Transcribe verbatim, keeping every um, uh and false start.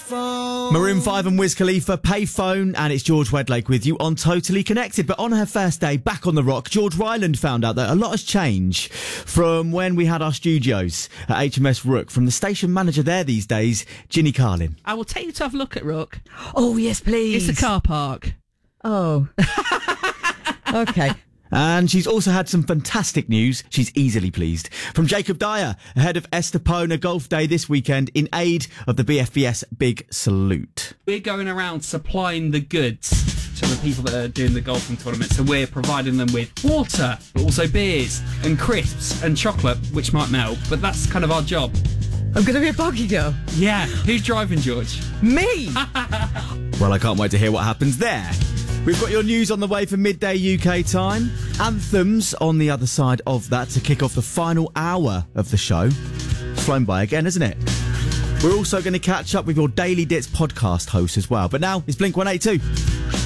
Payphone. Maroon five and Wiz Khalifa, Payphone, and it's George Wedlake with you on Totally Connected. But on her first day back on the rock, George Ryland found out that a lot has changed from when we had our studios at H M S Rook, from the station manager there these days, Ginny Carlin. I will take you to have a look at Rook. Oh, yes, please. It's a car park. Oh. Okay. And she's also had some fantastic news. She's easily pleased. From Jacob Dyer, ahead of Estepona Golf Day this weekend in aid of the B F B S Big Salute. We're going around supplying the goods to the people that are doing the golfing tournament. So we're providing them with water, but also beers and crisps and chocolate, which might melt. But that's kind of our job. I'm going to be a bogey girl. Yeah. Who's driving, George? Me! Well, I can't wait to hear what happens there. We've got your news on the way for midday U K time. Anthems on the other side of that to kick off the final hour of the show. It's flown by again, isn't it? We're also going to catch up with your Daily Dits podcast host as well. But now it's Blink one eighty-two.